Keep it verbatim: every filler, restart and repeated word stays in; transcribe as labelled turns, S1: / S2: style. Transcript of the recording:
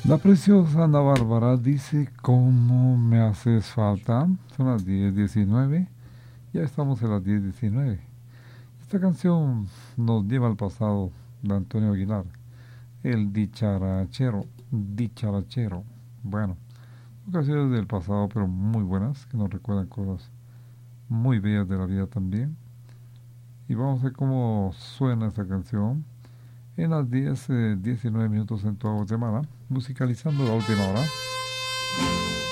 S1: La preciosa Ana Bárbara dice, ¿cómo me haces falta? Son las diez diecinueve, ya estamos en las diez diecinueve. Esta canción nos lleva al pasado de Antonio Aguilar, el dicharachero, dicharachero. Bueno, son canciones del pasado, pero muy buenas, que nos recuerdan cosas muy bellas de la vida también. Y vamos a ver cómo suena esta canción en las diez, eh, diecinueve minutos en toda Guatemala, musicalizando la última hora.